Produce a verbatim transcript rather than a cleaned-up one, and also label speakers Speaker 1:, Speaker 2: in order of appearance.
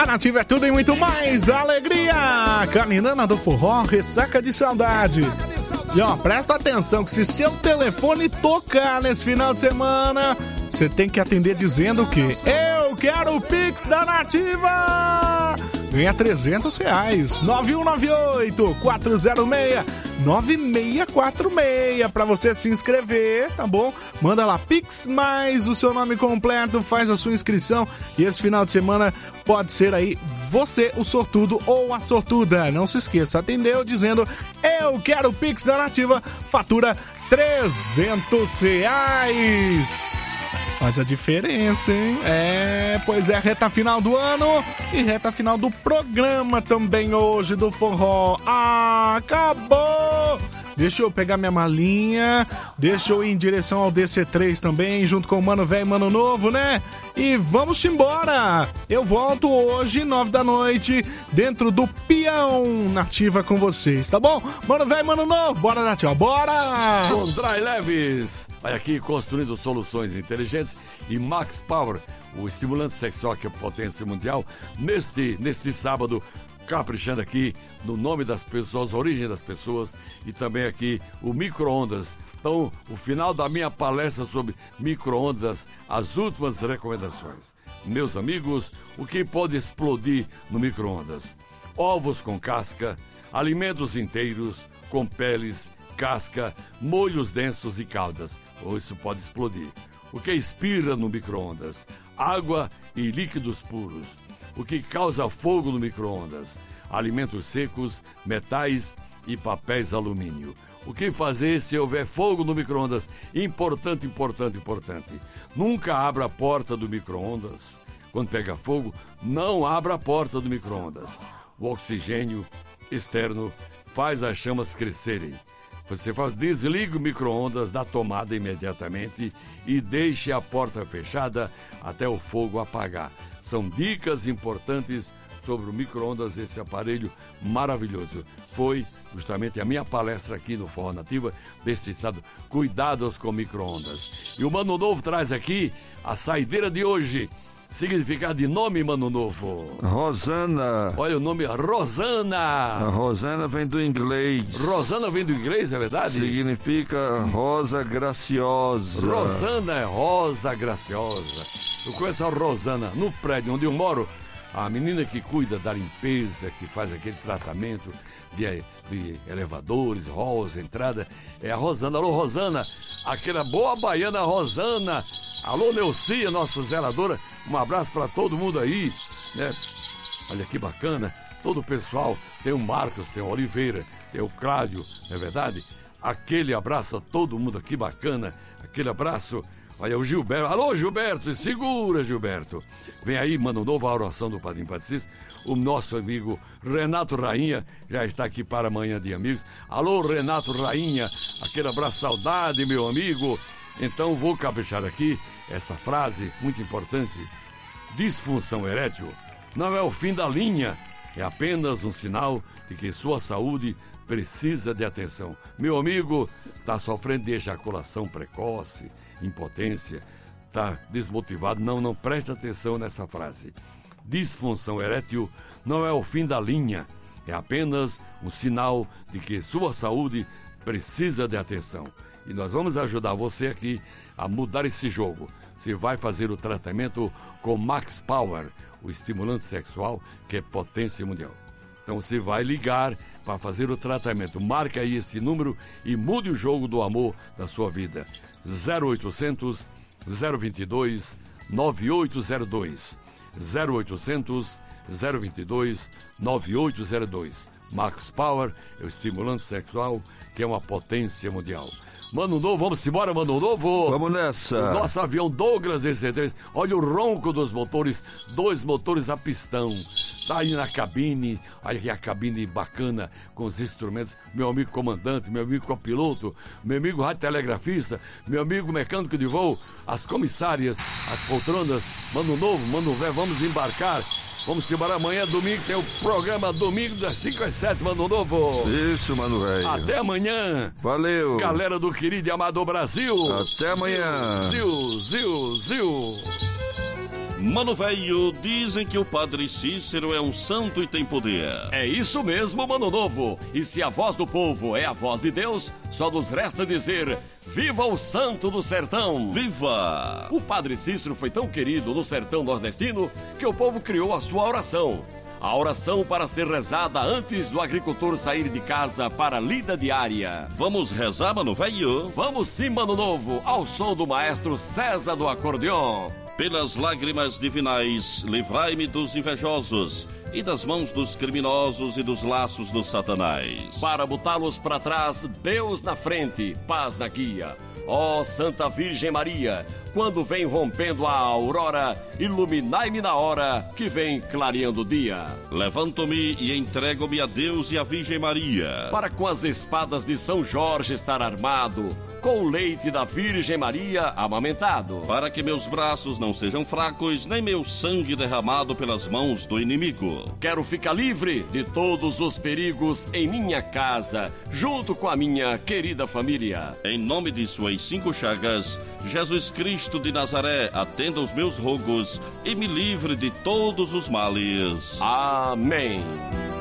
Speaker 1: Na Nativa é tudo e muito mais alegria. Caminhando do forró, ressaca de saudade. E ó, presta atenção que se seu telefone tocar nesse final de semana, você tem que atender dizendo o quê? Eu quero o Pix da Nativa! Ganha trezentos reais. nove um nove oito, quatro zero seis, nove seis quatro seis pra você se inscrever, tá bom? Manda lá Pix mais o seu nome completo, faz a sua inscrição e esse final de semana pode ser aí você o sortudo ou a sortuda. Não se esqueça, atendeu dizendo eu quero o Pix da Nativa, fatura trezentos reais. Faz a diferença, hein? É, pois é, reta final do ano e reta final do programa também hoje do forró. Ah, acabou! Deixa eu pegar minha malinha, deixa eu ir em direção ao D C três também, junto com o Mano Velho e Mano Novo, né? E vamos embora! Eu volto hoje, nove da noite, dentro do Peão Nativa com vocês, tá bom? Mano Velho e Mano Novo, bora dar tchau, bora!
Speaker 2: Condrai Leves, vai aqui construindo soluções inteligentes e Max Power, o estimulante sexual que é potência mundial, neste, neste sábado, caprichando aqui no nome das pessoas, origem das pessoas e também aqui o micro-ondas. Então, o final da minha palestra sobre micro-ondas, as últimas recomendações. Meus amigos, o que pode explodir no micro-ondas? Ovos com casca, alimentos inteiros, com peles, casca, molhos densos e caldas. Ou isso pode explodir. O que expira no micro-ondas? Água e líquidos puros. O que causa fogo no micro-ondas? Alimentos secos, metais e papéis alumínio. O que fazer se houver fogo no micro-ondas? Importante, importante, importante. Nunca abra a porta do micro-ondas. Quando pega fogo, não abra a porta do micro-ondas. O oxigênio externo faz as chamas crescerem. Você faz, desliga o micro-ondas da tomada imediatamente e deixe a porta fechada até o fogo apagar. São dicas importantes sobre o micro-ondas, esse aparelho maravilhoso. Foi justamente a minha palestra aqui no Forró Nativa deste estado. Cuidados com micro-ondas. E o Mano Novo traz aqui a saideira de hoje. Significado de nome, Mano Novo?
Speaker 3: Rosana.
Speaker 2: Olha o nome, Rosana.
Speaker 3: A Rosana vem do inglês.
Speaker 2: Rosana vem do inglês, é verdade?
Speaker 3: Significa rosa graciosa.
Speaker 2: Rosana é rosa graciosa. Eu conheço a Rosana no prédio onde eu moro. A menina que cuida da limpeza, que faz aquele tratamento de, de elevadores, halls, entrada, é a Rosana. Alô, Rosana, aquela boa baiana Rosana. Alô, Neucia, nossa zeladora. Um abraço para todo mundo aí, né? Olha que bacana. Todo o pessoal, tem o Marcos, tem o Oliveira, tem o Cláudio, não é verdade? Aquele abraço a todo mundo aqui, bacana. Aquele abraço. Olha o Gilberto. Alô, Gilberto, segura, Gilberto. Vem aí, Mano Novo, a oração do Padrinho Patricismo. O nosso amigo Renato Rainha já está aqui para amanhã de amigos. Alô, Renato Rainha, aquele abraço, saudade, meu amigo. Então vou caprichar aqui essa frase muito importante. Disfunção erétil não é o fim da linha, é apenas um sinal de que sua saúde precisa de atenção. Meu amigo está sofrendo de ejaculação precoce, impotência, está desmotivado. Não, não preste atenção nessa frase. Disfunção erétil não é o fim da linha, é apenas um sinal de que sua saúde precisa de atenção. E nós vamos ajudar você aqui a mudar esse jogo. Você vai fazer o tratamento com Max Power, o estimulante sexual que é potência mundial. Então você vai ligar para fazer o tratamento. Marca aí esse número e mude o jogo do amor da sua vida. zero oitocentos, zero vinte e dois, nove oito zero dois. zero oitocentos, zero vinte e dois, nove oito zero dois. Max Power é o estimulante sexual que é uma potência mundial. Mano Novo, vamos embora, Mano Novo.
Speaker 3: Vamos nessa.
Speaker 2: O nosso avião Douglas D C três. Olha o ronco dos motores, dois motores a pistão. Tá aí na cabine, olha aqui a cabine bacana com os instrumentos. Meu amigo comandante, meu amigo copiloto, meu amigo radiotelegrafista, meu amigo mecânico de voo, as comissárias, as poltronas. Mano Novo, Mano Velho, vamos embarcar. Vamos embora, amanhã, domingo, tem o programa Domingo das cinco às sete, Mano Novo.
Speaker 3: Isso, Mano Velho.
Speaker 2: Até amanhã.
Speaker 3: Valeu.
Speaker 2: Galera do querido e amado Brasil.
Speaker 3: Até amanhã.
Speaker 2: Zil, zil, zil.
Speaker 4: Mano velho, dizem que o Padre Cícero é um santo e tem poder.
Speaker 2: É isso mesmo, Mano Novo. E se a voz do povo é a voz de Deus, só nos resta dizer: viva o santo do sertão!
Speaker 4: Viva!
Speaker 2: O Padre Cícero foi tão querido no sertão nordestino que o povo criou a sua oração. A oração para ser rezada antes do agricultor sair de casa para a lida diária.
Speaker 4: Vamos rezar, Mano velho?
Speaker 2: Vamos sim, Mano Novo, ao som do maestro César do acordeon.
Speaker 4: Pelas lágrimas divinais, livrai-me dos invejosos e das mãos dos criminosos e dos laços do Satanás.
Speaker 2: Para botá-los para trás, Deus na frente, paz na guia. Ó Santa Virgem Maria, quando vem rompendo a aurora, iluminai-me na hora que vem clareando o dia.
Speaker 4: Levanto-me e entrego-me a Deus e à Virgem Maria,
Speaker 2: para com as espadas de São Jorge estar armado, com o leite da Virgem Maria amamentado,
Speaker 4: para que meus braços não sejam fracos, nem meu sangue derramado pelas mãos do inimigo.
Speaker 2: Quero ficar livre de todos os perigos em minha casa, junto com a minha querida família.
Speaker 4: Em nome de suas cinco chagas, Jesus Cristo de Nazaré, atenda os meus rogos e me livre de todos os males.
Speaker 2: Amém.